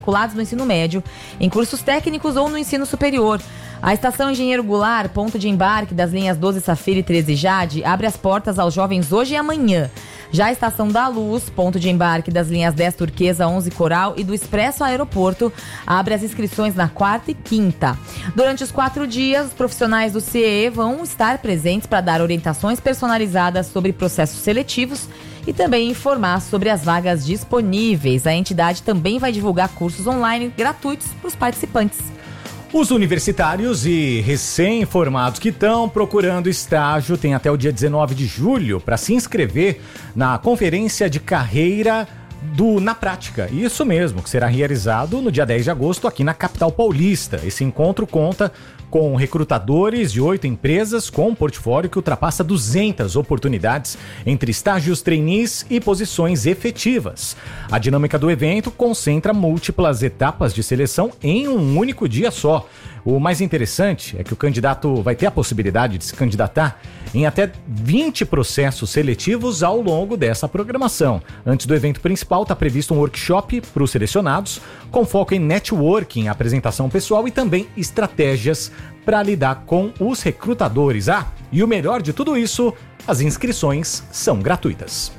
matriculados no ensino médio, em cursos técnicos ou no ensino superior. A Estação Engenheiro Goulart, ponto de embarque das linhas 12 Safira e 13 Jade, abre as portas aos jovens hoje e amanhã. Já a Estação da Luz, ponto de embarque das linhas 10 Turquesa, 11 Coral e do Expresso Aeroporto, abre as inscrições na quarta e quinta. Durante os 4 dias, os profissionais do CIE vão estar presentes para dar orientações personalizadas sobre processos seletivos e também informar sobre as vagas disponíveis. A entidade também vai divulgar cursos online gratuitos para os participantes. Os universitários e recém-formados que estão procurando estágio têm até o dia 19 de julho para se inscrever na Conferência de Carreira Na Prática. Isso mesmo, que será realizado no dia 10 de agosto aqui na capital paulista. Esse encontro conta com recrutadores de 8 empresas com um portfólio que ultrapassa 200 oportunidades entre estágios, trainees e posições efetivas. A dinâmica do evento concentra múltiplas etapas de seleção em um único dia só. O mais interessante é que o candidato vai ter a possibilidade de se candidatar em até 20 processos seletivos ao longo dessa programação. Antes do evento principal, está previsto um workshop para os selecionados, com foco em networking, apresentação pessoal e também estratégias para lidar com os recrutadores. E o melhor de tudo isso, as inscrições são gratuitas.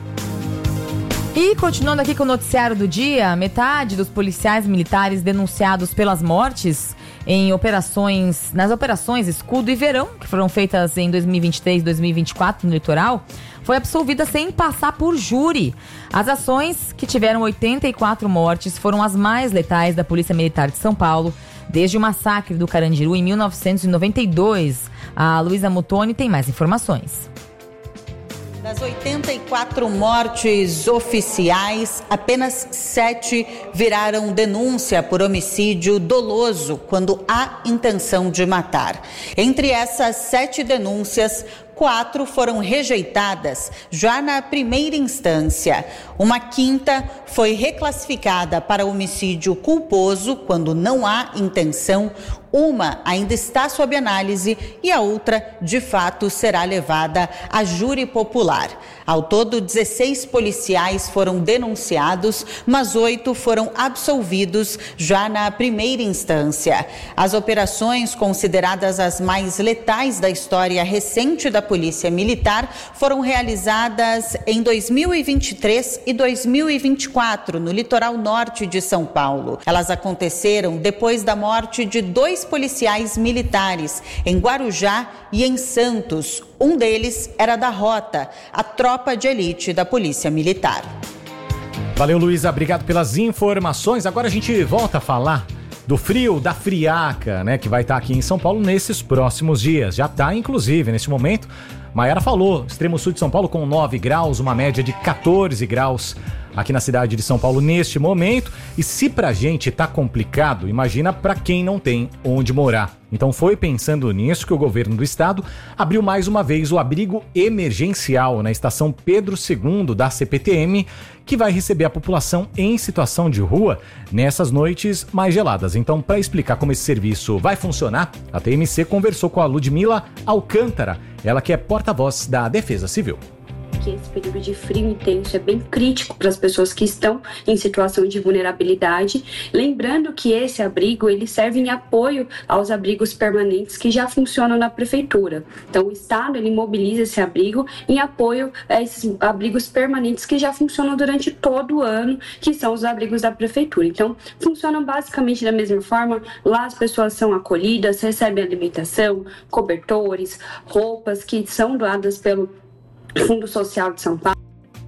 E continuando aqui com o noticiário do dia, metade dos policiais militares denunciados pelas mortes nas operações Escudo e Verão, que foram feitas em 2023 e 2024 no litoral, foi absolvida sem passar por júri. As ações, que tiveram 84 mortes, foram as mais letais da Polícia Militar de São Paulo desde o massacre do Carandiru em 1992. A Luísa Mutoni tem mais informações. Das 84 mortes oficiais, apenas 7 viraram denúncia por homicídio doloso quando há intenção de matar. Entre essas 7 denúncias, 4 foram rejeitadas já na primeira instância. Uma quinta foi reclassificada para homicídio culposo quando não há intenção. Uma ainda está sob análise e a outra, de fato, será levada a júri popular. Ao todo, 16 policiais foram denunciados, mas 8 foram absolvidos já na primeira instância. As operações, consideradas as mais letais da história recente da Polícia Militar, foram realizadas em 2023 e 2024, no litoral norte de São Paulo. Elas aconteceram depois da morte de 2 policiais militares, em Guarujá e em Santos. Um deles era da Rota, a tropa de elite da Polícia Militar. Valeu, Luísa, obrigado pelas informações. Agora a gente volta a falar do frio, da friaca, né, que vai estar aqui em São Paulo nesses próximos dias. Já está, inclusive, nesse momento. Maiara falou, extremo sul de São Paulo com 9 graus, uma média de 14 graus aqui na cidade de São Paulo neste momento. E se pra gente tá complicado, imagina pra quem não tem onde morar. Então foi pensando nisso que o governo do estado abriu mais uma vez o abrigo emergencial na estação Pedro II da CPTM, que vai receber a população em situação de rua nessas noites mais geladas. Então, para explicar como esse serviço vai funcionar, a TMC conversou com a Ludmila Alcântara, ela que é porta-voz da Defesa Civil. Que esse período de frio intenso é bem crítico para as pessoas que estão em situação de vulnerabilidade. Lembrando que esse abrigo ele serve em apoio aos abrigos permanentes que já funcionam na prefeitura. Então o Estado ele mobiliza esse abrigo em apoio a esses abrigos permanentes que já funcionam durante todo o ano, que são os abrigos da prefeitura. Então funcionam basicamente da mesma forma. Lá as pessoas são acolhidas, recebem alimentação, cobertores, roupas que são doadas pelo Fundo Social de São Paulo.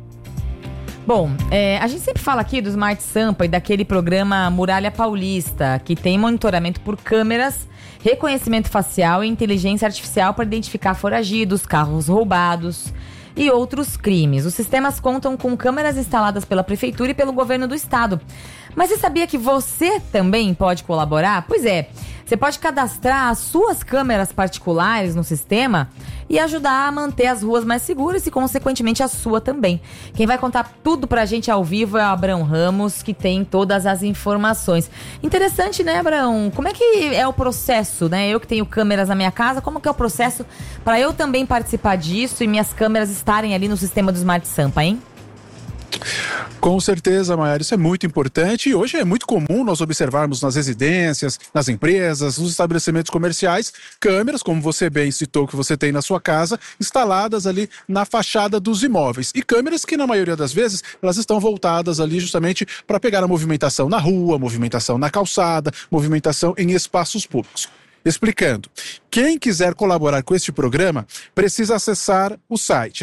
Bom, a gente sempre fala aqui do Smart Sampa e daquele programa Muralha Paulista, que tem monitoramento por câmeras, reconhecimento facial e inteligência artificial para identificar foragidos, carros roubados e outros crimes. Os sistemas contam com câmeras instaladas pela Prefeitura e pelo Governo do Estado. Mas você sabia que você também pode colaborar? Pois é, você pode cadastrar as suas câmeras particulares no sistema e ajudar a manter as ruas mais seguras e, consequentemente, a sua também. Quem vai contar tudo pra gente ao vivo é o Abrão Ramos, que tem todas as informações. Interessante, né, Abrão? Como é que é o processo, né? Eu que tenho câmeras na minha casa, como que é o processo para eu também participar disso e minhas câmeras estarem ali no sistema do Smart Sampa, hein? Com certeza, Maiara, isso é muito importante e hoje é muito comum nós observarmos nas residências, nas empresas, nos estabelecimentos comerciais, câmeras, como você bem citou que você tem na sua casa, instaladas ali na fachada dos imóveis. E câmeras que na maioria das vezes elas estão voltadas ali justamente para pegar a movimentação na rua, movimentação na calçada, movimentação em espaços públicos. Explicando, quem quiser colaborar com este programa precisa acessar o site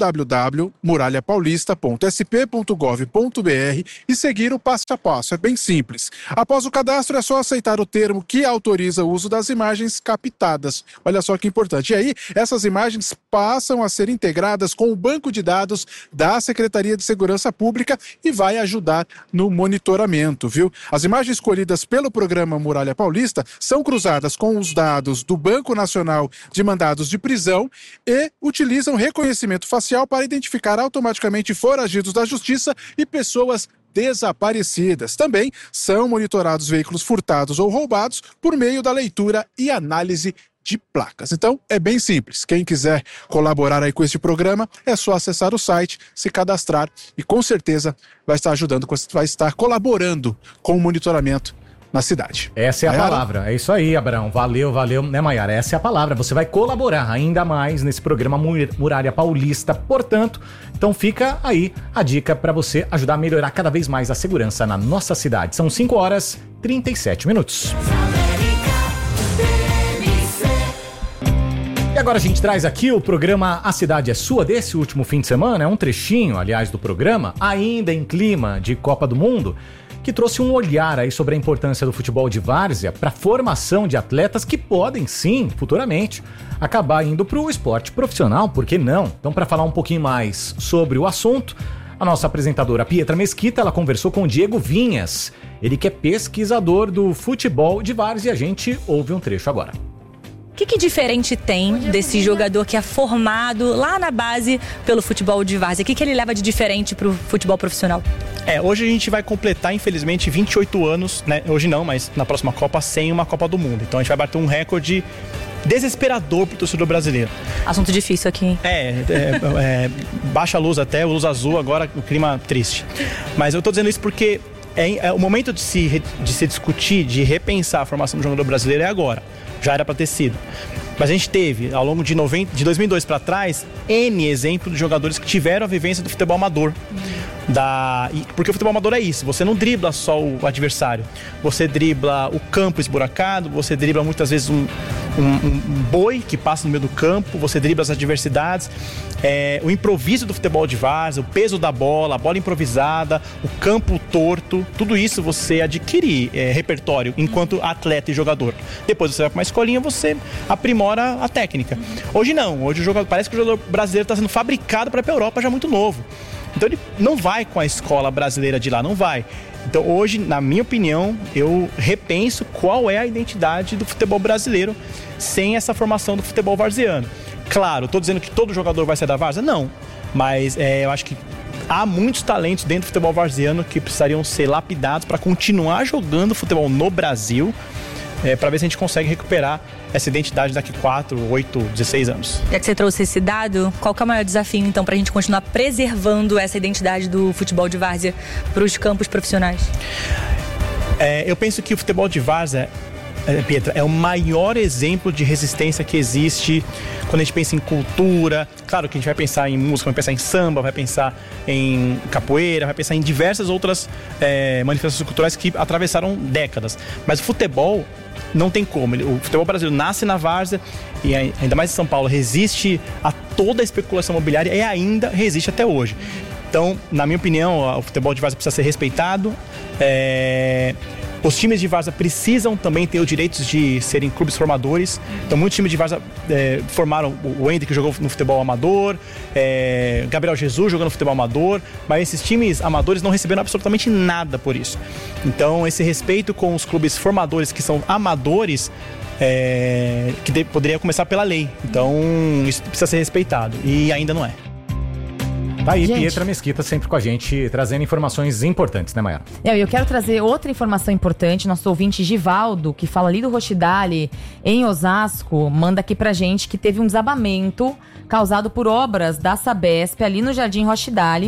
www.muralhapaulista.sp.gov.br e seguir o passo a passo. É bem simples. Após o cadastro é só aceitar o termo que autoriza o uso das imagens captadas. Olha só que importante. E aí, essas imagens passam a ser integradas com o banco de dados da Secretaria de Segurança Pública e vai ajudar no monitoramento, viu? As imagens escolhidas pelo programa Muralha Paulista são cruzadas com os dados do Banco Nacional de Mandados de Prisão e utilizam reconhecimento facial para identificar automaticamente foragidos da justiça e pessoas desaparecidas. Também são monitorados veículos furtados ou roubados por meio da leitura e análise de placas. Então, é bem simples. Quem quiser colaborar aí com este programa, é só acessar o site, se cadastrar e com certeza vai estar ajudando, vai estar colaborando com o monitoramento na cidade. Essa é a palavra. É isso aí, Abraão. Valeu, né, Maiara? Essa é a palavra. Você vai colaborar ainda mais nesse programa Muralha Paulista. Portanto, então fica aí a dica para você ajudar a melhorar cada vez mais a segurança na nossa cidade. São 5h37. E agora a gente traz aqui o programa A Cidade é Sua desse último fim de semana. É um trechinho, aliás, do programa, ainda em clima de Copa do Mundo, que trouxe um olhar aí sobre a importância do futebol de várzea para a formação de atletas que podem sim, futuramente, acabar indo para o esporte profissional, por que não? Então, para falar um pouquinho mais sobre o assunto, a nossa apresentadora Pietra Mesquita, ela conversou com o Diego Vinhas, ele que é pesquisador do futebol de várzea, e a gente ouve um trecho agora. O que diferente tem desse jogador que é formado lá na base pelo futebol de várzea? O que ele leva de diferente pro futebol profissional? Hoje a gente vai completar, infelizmente, 28 anos, né? Hoje não, mas na próxima Copa, sem uma Copa do Mundo. Então a gente vai bater um recorde desesperador pro torcedor brasileiro. Assunto difícil aqui. Baixa a luz até, luz azul, agora o clima triste. Mas eu tô dizendo isso porque é o momento de se discutir, de repensar a formação do jogador brasileiro é agora. Já era para ter sido. Mas a gente teve, ao longo de 2002 para trás, N exemplos de jogadores que tiveram a vivência do futebol amador. Porque o futebol amador é isso, você não dribla só o adversário, você dribla o campo esburacado, você dribla muitas vezes um boi que passa no meio do campo, você dribla as adversidades, o improviso do futebol de várzea, o peso da bola, a bola improvisada, o campo torto, tudo isso você adquire repertório enquanto atleta e jogador. Depois você vai para uma escolinha, você aprimora a técnica. Hoje não, hoje parece que o jogador brasileiro está sendo fabricado para ir para a Europa já muito novo. Então ele não vai com a escola brasileira de lá, não vai. Então hoje, na minha opinião, eu repenso qual é a identidade do futebol brasileiro sem essa formação do futebol varziano. Claro, estou dizendo que todo jogador vai ser da várzea? Não, mas eu acho que há muitos talentos dentro do futebol varziano que precisariam ser lapidados para continuar jogando futebol no Brasil, para ver se a gente consegue recuperar essa identidade daqui 4, 8, 16 anos. Já que você trouxe esse dado, qual que é o maior desafio, então, para a gente continuar preservando essa identidade do futebol de várzea para os campos profissionais? Eu penso que o futebol de várzea, Pietra, é o maior exemplo de resistência que existe quando a gente pensa em cultura. Claro que a gente vai pensar em música, vai pensar em samba, vai pensar em capoeira, vai pensar em diversas outras manifestações culturais que atravessaram décadas. Mas o futebol não tem como. O futebol brasileiro nasce na várzea e ainda mais em São Paulo resiste a toda a especulação imobiliária e ainda resiste até hoje. Então, na minha opinião, o futebol de várzea precisa ser respeitado. Os times de várzea precisam também ter os direitos de serem clubes formadores. Então, muitos times de várzea formaram o Wendel, que jogou no futebol amador, Gabriel Jesus jogando no futebol amador, mas esses times amadores não receberam absolutamente nada por isso. Então, esse respeito com os clubes formadores que são amadores, que poderia começar pela lei. Então, isso precisa ser respeitado e ainda não é. Tá aí, Pietra Mesquita sempre com a gente, trazendo informações importantes, né, Maiara? Eu quero trazer outra informação importante. Nosso ouvinte Givaldo, que fala ali do Rochidale, em Osasco, manda aqui pra gente que teve um desabamento causado por obras da Sabesp ali no Jardim Rochidale.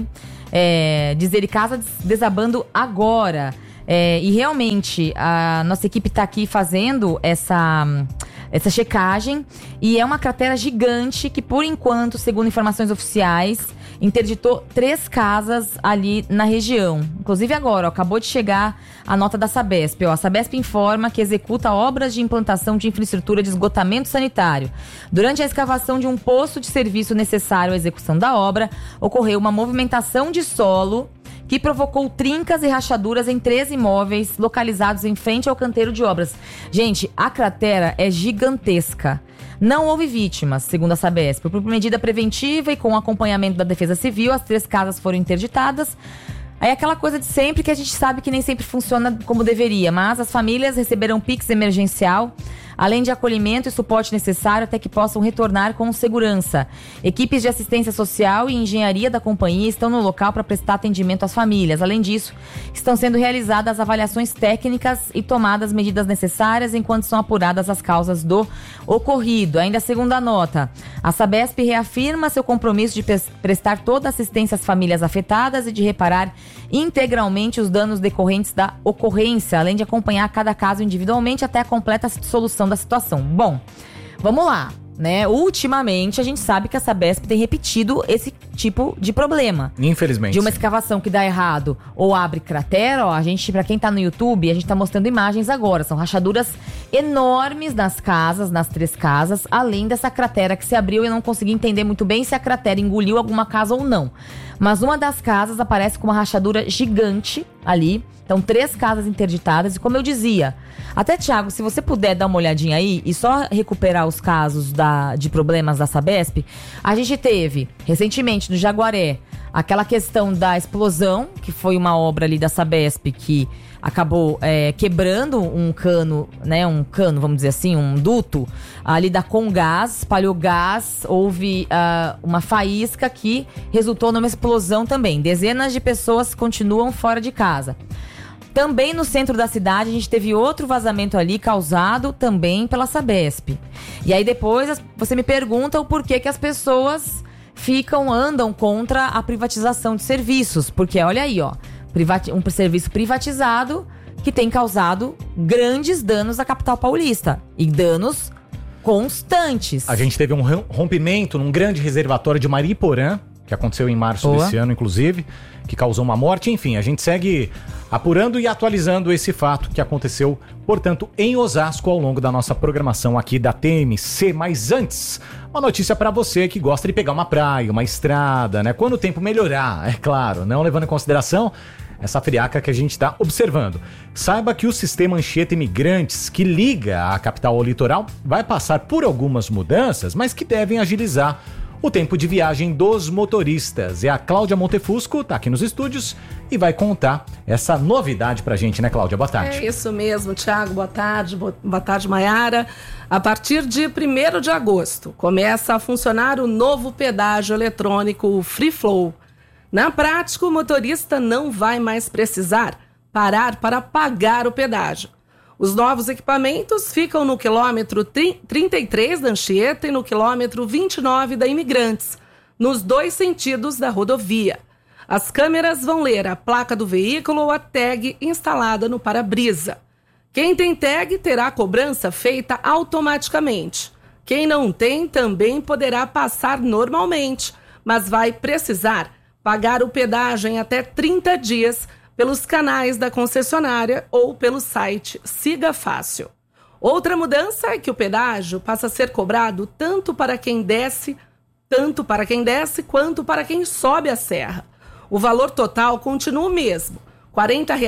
Diz ele, casa desabando agora. E realmente, a nossa equipe está aqui fazendo essa checagem. E é uma cratera gigante que, por enquanto, segundo informações oficiais, interditou 3 casas ali na região. Inclusive agora, acabou de chegar a nota da Sabesp. A Sabesp informa que executa obras de implantação de infraestrutura de esgotamento sanitário. Durante a escavação de um poço de serviço necessário à execução da obra, ocorreu uma movimentação de solo que provocou trincas e rachaduras em 3 imóveis localizados em frente ao canteiro de obras. Gente, a cratera é gigantesca. Não houve vítimas, segundo a Sabesp. Por medida preventiva e com acompanhamento da Defesa Civil, as 3 casas foram interditadas. Aí aquela coisa de sempre que a gente sabe que nem sempre funciona como deveria, mas as famílias receberão Pix emergencial, além de acolhimento e suporte necessário até que possam retornar com segurança. Equipes de assistência social e engenharia da companhia estão no local para prestar atendimento às famílias. Além disso, estão sendo realizadas avaliações técnicas e tomadas medidas necessárias enquanto são apuradas as causas do ocorrido. Ainda segundo a nota, a Sabesp reafirma seu compromisso de prestar toda a assistência às famílias afetadas e de reparar integralmente os danos decorrentes da ocorrência, além de acompanhar cada caso individualmente até a completa solução da situação. Bom, vamos lá, né? Ultimamente a gente sabe que a Sabesp tem repetido esse tipo de problema. Infelizmente. De uma escavação que dá errado ou abre cratera, ó, a gente, pra quem tá no YouTube, a gente tá mostrando imagens agora, são rachaduras enormes nas casas, nas 3 casas, além dessa cratera que se abriu. Eu não consegui entender muito bem se a cratera engoliu alguma casa ou não. Mas uma das casas aparece com uma rachadura gigante ali. Então, 3 casas interditadas. E como eu dizia, até, Thiago, se você puder dar uma olhadinha aí e só recuperar os casos de problemas da Sabesp, a gente teve, recentemente, no Jaguaré, aquela questão da explosão, que foi uma obra ali da Sabesp que acabou quebrando um cano, né? Um cano, vamos dizer assim, um duto ali da Comgás, espalhou gás, houve uma faísca que resultou numa explosão também. Dezenas de pessoas continuam fora de casa. Também no centro da cidade a gente teve outro vazamento ali causado também pela Sabesp. E aí depois você me pergunta o porquê que as pessoas andam contra a privatização de serviços. Porque olha aí, ó, um serviço privatizado que tem causado grandes danos à capital paulista. E danos constantes. A gente teve um rompimento num grande reservatório de Mariporã, que aconteceu em março desse ano, inclusive, que causou uma morte. Enfim, a gente segue apurando e atualizando esse fato que aconteceu, portanto, em Osasco ao longo da nossa programação aqui da TMC. Mas antes, uma notícia para você que gosta de pegar uma praia, uma estrada, né? Quando o tempo melhorar, é claro, não levando em consideração essa friaca que a gente está observando. Saiba que o sistema Anchieta Imigrantes, que liga a capital ao litoral, vai passar por algumas mudanças, mas que devem agilizar o tempo de viagem dos motoristas. E a Cláudia Montefusco está aqui nos estúdios e vai contar essa novidade pra gente, né, Cláudia? Boa tarde. É isso mesmo, Thiago. Boa tarde, Maiara. A partir de 1º de agosto, começa a funcionar o novo pedágio eletrônico, o Free Flow. Na prática, o motorista não vai mais precisar parar para pagar o pedágio. Os novos equipamentos ficam no quilômetro 33 da Anchieta e no quilômetro 29 da Imigrantes, nos 2 sentidos da rodovia. As câmeras vão ler a placa do veículo ou a tag instalada no para-brisa. Quem tem tag terá a cobrança feita automaticamente. Quem não tem também poderá passar normalmente, mas vai precisar pagar o pedágio em até 30 dias pelos canais da concessionária ou pelo site Siga Fácil. Outra mudança é que o pedágio passa a ser cobrado tanto para quem desce quanto para quem sobe a serra. O valor total continua o mesmo, R$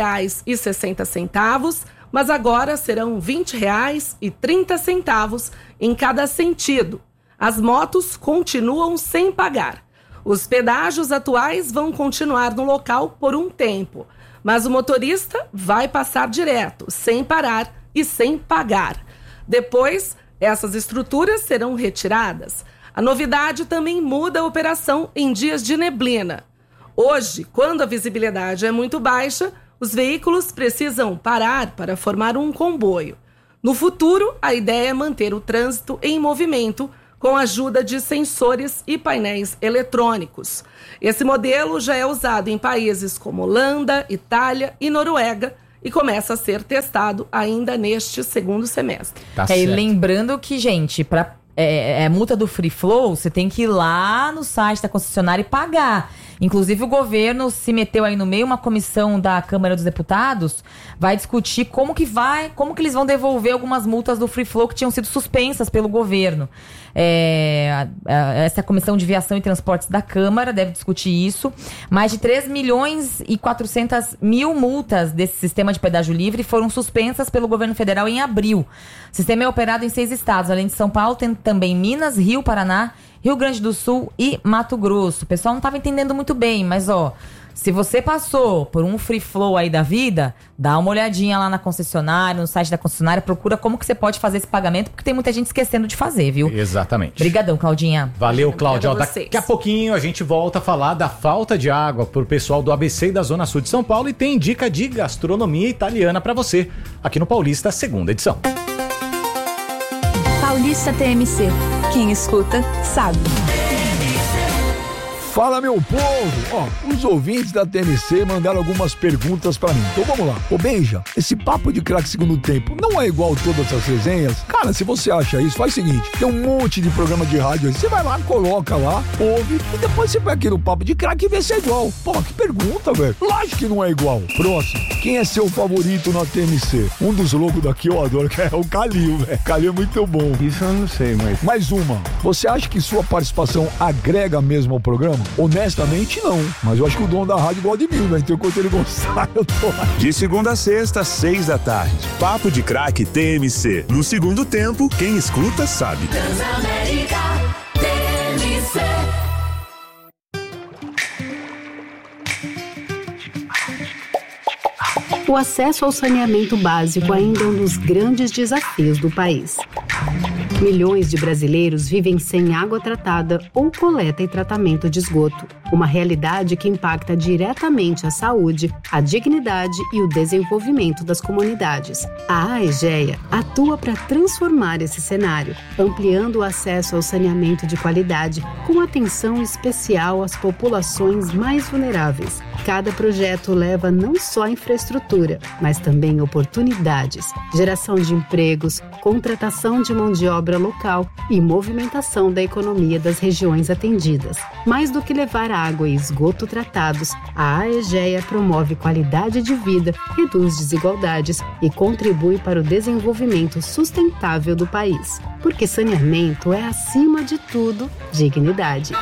40,60, mas agora serão R$ 20,30 em cada sentido. As motos continuam sem pagar. Os pedágios atuais vão continuar no local por um tempo, mas o motorista vai passar direto, sem parar e sem pagar. Depois, essas estruturas serão retiradas. A novidade também muda a operação em dias de neblina. Hoje, quando a visibilidade é muito baixa, os veículos precisam parar para formar um comboio. No futuro, a ideia é manter o trânsito em movimento com a ajuda de sensores e painéis eletrônicos. Esse modelo já é usado em países como Holanda, Itália e Noruega e começa a ser testado ainda neste segundo semestre. E lembrando que, gente, para multa do Free Flow, você tem que ir lá no site da concessionária e pagar. Inclusive, o governo se meteu aí no meio, uma comissão da Câmara dos Deputados vai discutir como que eles vão devolver algumas multas do Free Flow que tinham sido suspensas pelo governo. Essa comissão de viação e transportes da Câmara deve discutir isso. Mais de 3.400.000 multas desse sistema de pedágio livre foram suspensas pelo governo federal em abril. O sistema é operado em 6 estados. Além de São Paulo, tem também Minas, Rio, Paraná, Rio Grande do Sul e Mato Grosso. O pessoal não estava entendendo muito bem, mas se você passou por um Free Flow aí da vida, dá uma olhadinha lá na concessionária, no site da concessionária, procura como que você pode fazer esse pagamento, porque tem muita gente esquecendo de fazer, viu? Exatamente. Obrigadão, Claudinha. Valeu, Cláudia. Daqui a pouquinho a gente volta a falar da falta de água pro pessoal do ABC e da Zona Sul de São Paulo e tem dica de gastronomia italiana para você, aqui no Paulista, segunda edição. Paulista TMC. Quem escuta, sabe. Fala, meu povo! Os ouvintes da TMC mandaram algumas perguntas pra mim. Então vamos lá. Ô, Benja, esse papo de craque segundo tempo não é igual todas essas resenhas? Cara, se você acha isso, faz o seguinte. Tem um monte de programa de rádio aí. Você vai lá, coloca lá, ouve e depois você vai aqui no papo de craque e vê se é igual. Pô, que pergunta, velho. Lógico que não é igual. Próximo. Quem é seu favorito na TMC? Um dos loucos daqui eu adoro, que é o Calil, velho. Calil é muito bom. Isso eu não sei, mas... Mais uma. Você acha que sua participação agrega mesmo ao programa? Honestamente, não. Mas eu acho que o dono da rádio gosta de mim, né? Então, enquanto ele gostar, eu tô lá. De segunda a sexta, 6 da tarde. Papo de Craque TMC. No segundo tempo, quem escuta sabe. Transamérica TMC. O acesso ao saneamento básico ainda é um dos grandes desafios do país. Milhões de brasileiros vivem sem água tratada ou coleta e tratamento de esgoto. Uma realidade que impacta diretamente a saúde, a dignidade e o desenvolvimento das comunidades. A AEGEA atua para transformar esse cenário, ampliando o acesso ao saneamento de qualidade, com atenção especial às populações mais vulneráveis. Cada projeto leva não só infraestrutura, mas também oportunidades, geração de empregos, contratação de mão de obra local e movimentação da economia das regiões atendidas. Mais do que levar água e esgoto tratados, a AEGEA promove qualidade de vida, reduz desigualdades e contribui para o desenvolvimento sustentável do país. Porque saneamento é, acima de tudo, dignidade.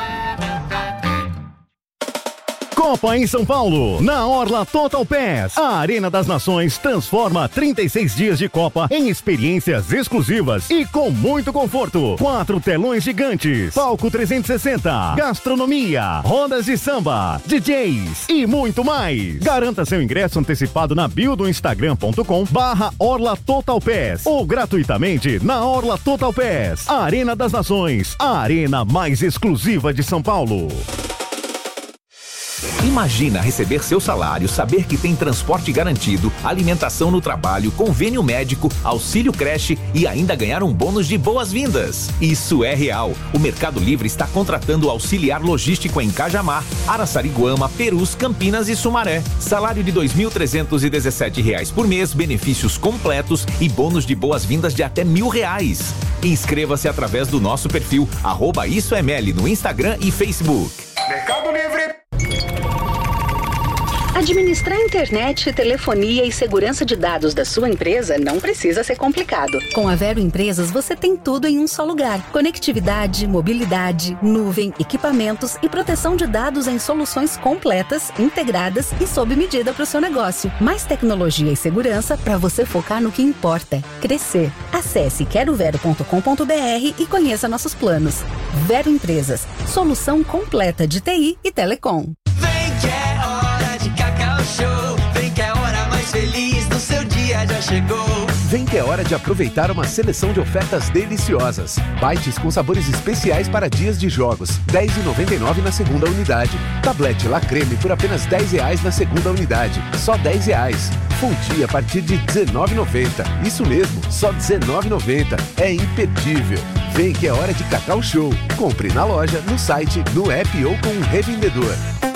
Copa em São Paulo, na Orla Total Pass. A Arena das Nações transforma 36 dias de Copa em experiências exclusivas e com muito conforto. 4 telões gigantes, palco 360, gastronomia, rodas de samba, DJs e muito mais. Garanta seu ingresso antecipado na bio do instagram.com/Orla Total Pass ou gratuitamente na Orla Total Pass. A Arena das Nações, a arena mais exclusiva de São Paulo. Imagina receber seu salário, saber que tem transporte garantido, alimentação no trabalho, convênio médico, auxílio creche e ainda ganhar um bônus de boas-vindas. Isso é real. O Mercado Livre está contratando auxiliar logístico em Cajamar, Araçariguama, Perus, Campinas e Sumaré. Salário de R$ 2.317 por mês, benefícios completos e bônus de boas-vindas de até R$1.000. Inscreva-se através do nosso perfil @IsoEML no Instagram e Facebook. Mercado Livre. Administrar internet, telefonia e segurança de dados da sua empresa não precisa ser complicado. Com a Vero Empresas, você tem tudo em um só lugar. Conectividade, mobilidade, nuvem, equipamentos e proteção de dados em soluções completas, integradas e sob medida para o seu negócio. Mais tecnologia e segurança para você focar no que importa: crescer. Acesse querovero.com.br e conheça nossos planos. Vero Empresas, solução completa de TI e telecom. Vem que a hora mais feliz do seu dia já chegou. Vem que é hora de aproveitar uma seleção de ofertas deliciosas. Bites com sabores especiais para dias de jogos, R$ 10,99 na segunda unidade. Tablete La Creme por apenas R$10 na segunda unidade, só R$10. Fonte a partir de R$19,90. Isso mesmo, só R$19,90. É imperdível. Vem que é hora de Cacau Show. Compre na loja, no site, no app ou com um revendedor.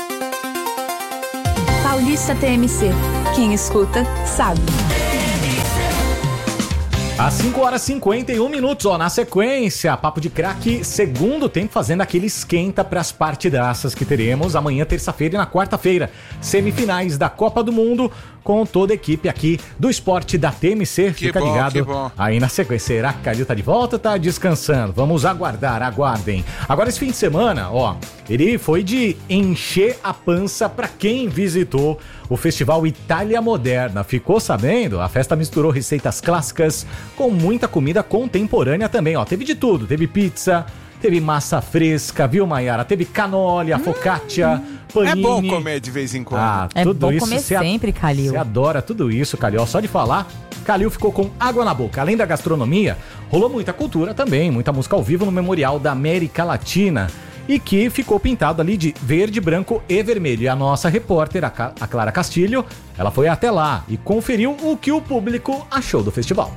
Paulista TMC. Quem escuta, sabe. Às 5h51, ó, na sequência, Papo de Craque, segundo tempo, fazendo aquele esquenta para as partidaças que teremos amanhã, terça-feira e na quarta-feira. Semifinais da Copa do Mundo, com toda a equipe aqui do esporte da TMC. Fica ligado aí na sequência. Será que o Calil tá de volta ou tá descansando? Vamos aguardar, aguardem. Agora, esse fim de semana, ó, ele foi de encher a pança para quem visitou o Festival Itália Moderna. Ficou sabendo? A festa misturou receitas clássicas com muita comida contemporânea também, ó. Teve de tudo, teve pizza, teve massa fresca, viu, Maiara? Teve canole, focaccia, panini. É bom comer de vez em quando. É bom comer sempre, Calil. Você adora tudo isso, Calil. Só de falar, Calil ficou com água na boca. Além da gastronomia, rolou muita cultura também, muita música ao vivo no Memorial da América Latina. E que ficou pintado ali de verde, branco e vermelho. E a nossa repórter, a Clara Castilho, ela foi até lá e conferiu o que o público achou do festival.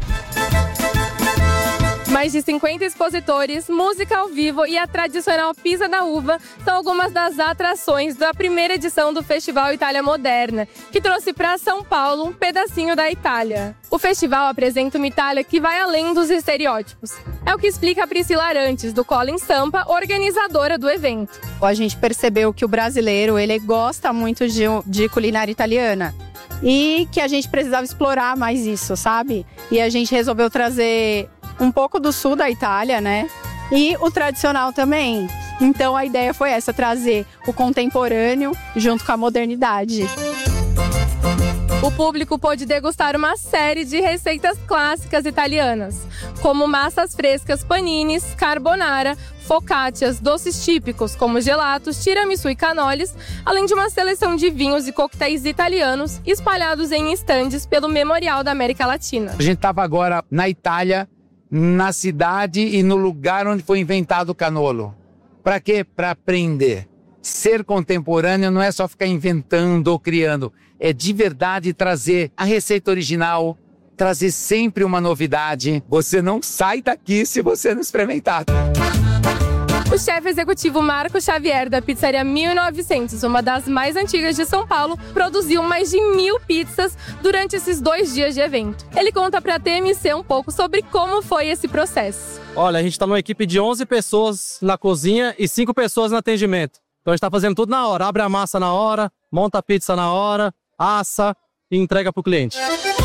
Mais de 50 expositores, música ao vivo e a tradicional Pisa da Uva são algumas das atrações da primeira edição do Festival Itália Moderna, que trouxe para São Paulo um pedacinho da Itália. O festival apresenta uma Itália que vai além dos estereótipos. É o que explica a Priscila Arantes, do Colin Sampa, organizadora do evento. A gente percebeu que o brasileiro ele gosta muito de culinária italiana. E que a gente precisava explorar mais isso, sabe? E a gente resolveu trazer um pouco do sul da Itália, né? E o tradicional também. Então a ideia foi essa, trazer o contemporâneo junto com a modernidade. O público pôde degustar uma série de receitas clássicas italianas, como massas frescas, paninis, carbonara, focaccias, doces típicos como gelatos, tiramisu e canoles, além de uma seleção de vinhos e coquetéis italianos espalhados em estandes pelo Memorial da América Latina. A gente estava agora na Itália, na cidade e no lugar onde foi inventado o canolo. Para quê? Para aprender. Ser contemporâneo não é só ficar inventando ou criando, é de verdade trazer a receita original, trazer sempre uma novidade. Você não sai daqui se você não experimentar. O chefe executivo Marco Xavier, da pizzaria 1900, uma das mais antigas de São Paulo, produziu mais de 1000 pizzas durante esses 2 dias de evento. Ele conta pra TMC um pouco sobre como foi esse processo. Olha, a gente tá numa equipe de 11 pessoas na cozinha e 5 pessoas no atendimento. Então a gente tá fazendo tudo na hora, abre a massa na hora, monta a pizza na hora, assa e entrega pro cliente.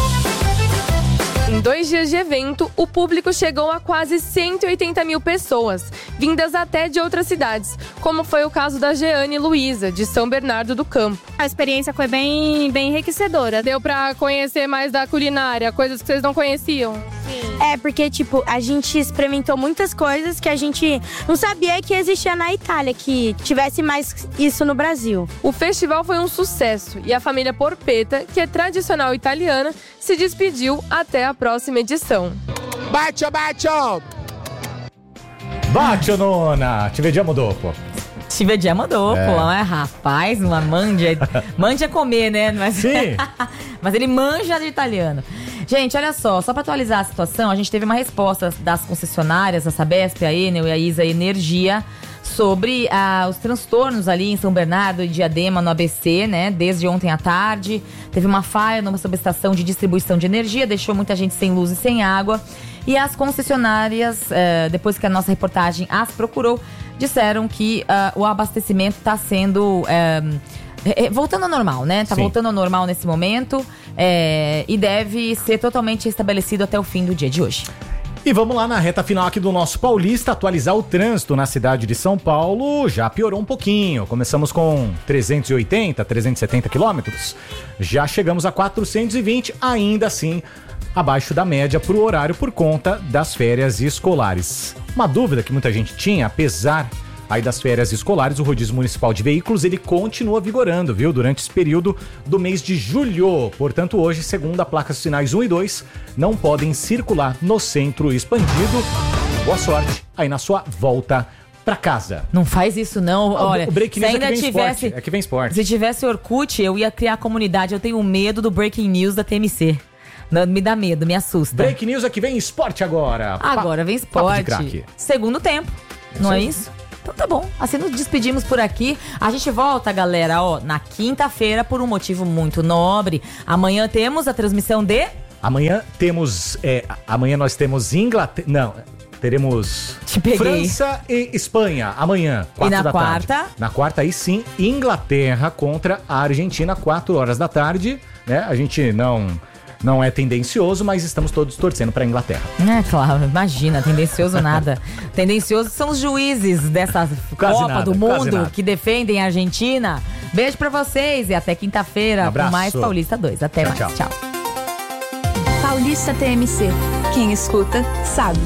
Em 2 dias de evento, o público chegou a quase 180 mil pessoas, vindas até de outras cidades, como foi o caso da Jeane Luiza, de São Bernardo do Campo. A experiência foi bem enriquecedora. Deu pra conhecer mais da culinária, coisas que vocês não conheciam? Sim. É, porque, a gente experimentou muitas coisas que a gente não sabia que existia na Itália, que tivesse mais isso no Brasil. O festival foi um sucesso e a família Porpeta, que é tradicional italiana, se despediu até a próxima edição. Bacio, bacio! Bacio, nona! Ti vediamo dopo. Ci vediamo dopo, rapaz, uma manja comer, né? Mas, sim. Mas ele manja de italiano. Gente, olha só pra atualizar a situação, a gente teve uma resposta das concessionárias, a Sabesp, a Enel e a ISA Energia, sobre os transtornos ali em São Bernardo e Diadema, no ABC, né? Desde ontem à tarde. Teve uma falha numa subestação de distribuição de energia, deixou muita gente sem luz e sem água. E as concessionárias, depois que a nossa reportagem as procurou, disseram que o abastecimento está sendo... voltando ao normal, né? Tá voltando ao normal nesse momento e deve ser totalmente restabelecido até o fim do dia de hoje. E vamos lá na reta final aqui do nosso Paulista, atualizar o trânsito na cidade de São Paulo. Já piorou um pouquinho, começamos com 380, 370 quilômetros, já chegamos a 420, ainda assim abaixo da média para o horário por conta das férias escolares. Uma dúvida que muita gente tinha, apesar aí das férias escolares, o rodízio municipal de veículos, ele continua vigorando, viu? Durante esse período do mês de julho. Portanto, hoje, segundo a placa sinais 1 e 2, não podem circular no centro expandido. Boa sorte aí na sua volta pra casa. Não faz isso não, olha. O Breaking News se ainda tivesse, é que vem esporte. Se tivesse Orkut, eu ia criar a comunidade. Eu tenho medo do Breaking News da TMC. Não, me dá medo, me assusta. Break News aqui vem esporte agora. Agora vem esporte. Segundo tempo, não é isso? Então tá bom, assim nos despedimos por aqui. A gente volta, galera, na quinta-feira por um motivo muito nobre. Amanhã temos a transmissão de... Amanhã nós temos Inglaterra... Não, teremos França e Espanha amanhã, 4 da tarde. Na quarta, aí sim, Inglaterra contra a Argentina, 4 horas da tarde, né? A gente não é tendencioso, mas estamos todos torcendo para a Inglaterra. É claro, imagina, tendencioso nada. Tendencioso são os juízes dessa Copa do Mundo que defendem a Argentina. Beijo para vocês e até quinta-feira com mais Paulista 2. Até mais, tchau. Paulista TMC. Quem escuta, sabe.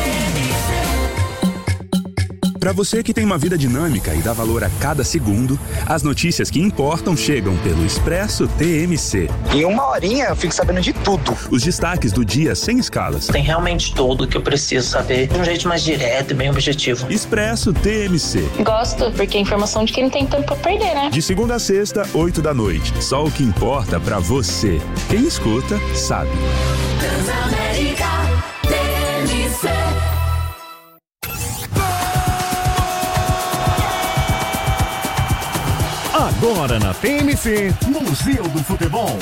Para você que tem uma vida dinâmica e dá valor a cada segundo, as notícias que importam chegam pelo Expresso TMC. Em uma horinha eu fico sabendo de tudo. Os destaques do dia sem escalas. Tem realmente tudo que eu preciso saber de um jeito mais direto e bem objetivo. Expresso TMC. Gosto, porque é informação de quem não tem tempo pra perder, né? De segunda a sexta, 8 da noite. Só o que importa pra você. Quem escuta, sabe. Transamérica TMC. Agora na TMC, Museu do Futebol.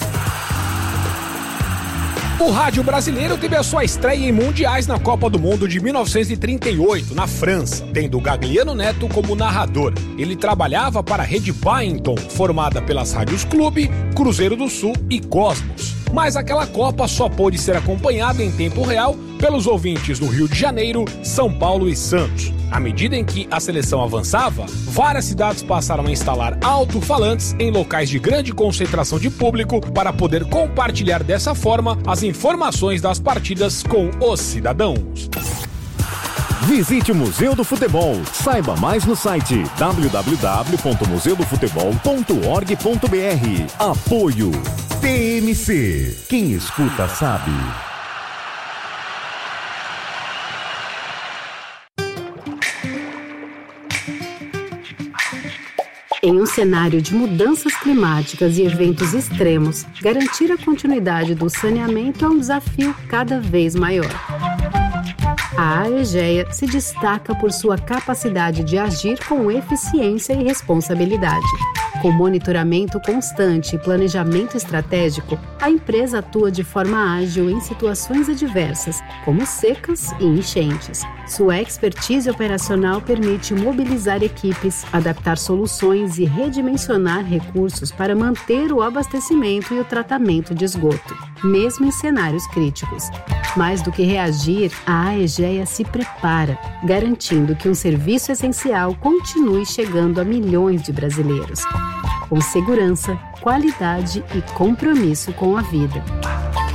O rádio brasileiro teve a sua estreia em mundiais na Copa do Mundo de 1938, na França, tendo Gagliano Neto como narrador. Ele trabalhava para a Rede Byington, formada pelas rádios Clube, Cruzeiro do Sul e Cosmos. Mas aquela Copa só pôde ser acompanhada em tempo real pelos ouvintes do Rio de Janeiro, São Paulo e Santos. À medida em que a seleção avançava, várias cidades passaram a instalar alto-falantes em locais de grande concentração de público para poder compartilhar dessa forma as informações das partidas com os cidadãos. Visite o Museu do Futebol. Saiba mais no site www.museudofutebol.org.br. Apoio TMC. Quem escuta sabe. Em um cenário de mudanças climáticas e eventos extremos, garantir a continuidade do saneamento é um desafio cada vez maior. A Aegea se destaca por sua capacidade de agir com eficiência e responsabilidade. Com monitoramento constante e planejamento estratégico, a empresa atua de forma ágil em situações adversas, como secas e enchentes. Sua expertise operacional permite mobilizar equipes, adaptar soluções e redimensionar recursos para manter o abastecimento e o tratamento de esgoto, mesmo em cenários críticos. Mais do que reagir, a Aegea se prepara, garantindo que um serviço essencial continue chegando a milhões de brasileiros. Com segurança, qualidade e compromisso com a vida.